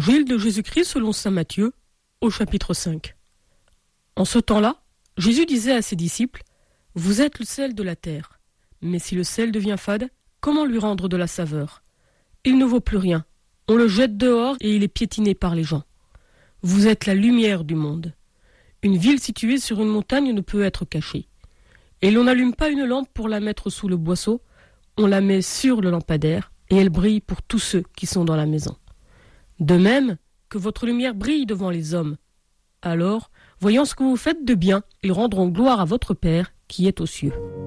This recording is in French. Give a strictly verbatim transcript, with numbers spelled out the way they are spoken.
Évangile de Jésus-Christ selon saint Matthieu, au chapitre cinq. En ce temps-là, Jésus disait à ses disciples, « Vous êtes le sel de la terre, mais si le sel devient fade, comment lui rendre de la saveur? Il ne vaut plus rien, on le jette dehors et il est piétiné par les gens. Vous êtes la lumière du monde. Une ville située sur une montagne ne peut être cachée. Et l'on n'allume pas une lampe pour la mettre sous le boisseau, on la met sur le lampadaire et elle brille pour tous ceux qui sont dans la maison. De même que votre lumière brille devant les hommes. Alors, voyant ce que vous faites de bien, ils rendront gloire à votre Père qui est aux cieux. »